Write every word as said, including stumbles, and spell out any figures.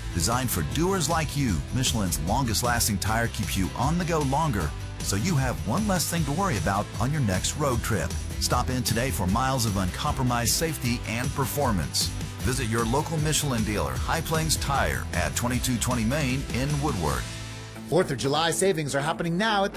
Designed for doers like you, Michelin's longest-lasting tire keeps you on the go longer, so you have one less thing to worry about on your next road trip. Stop in today for miles of uncompromised safety and performance. Visit your local Michelin dealer, High Plains Tire, at twenty-two twenty Main in Woodward. fourth of July savings are happening now at the